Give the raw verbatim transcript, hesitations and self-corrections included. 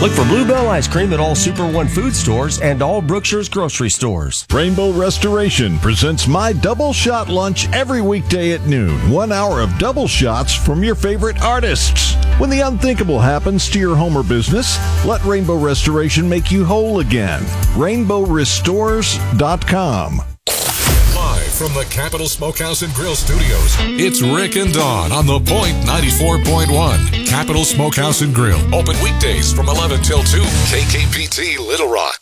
Look for Bluebell Ice Cream at all Super One food stores and all Brookshire's grocery stores. Rainbow Restoration presents My Double Shot Lunch every weekday at noon. One hour of double shots from your favorite artists. When the unthinkable happens to your home or business, let Rainbow Restoration make you whole again. rainbow restores dot com. Live from the Capital Smokehouse and Grill Studios, it's Rick and Dawn on The Point ninety-four point one. Capital Smokehouse and Grill, open weekdays from eleven till two. K K P T Little Rock.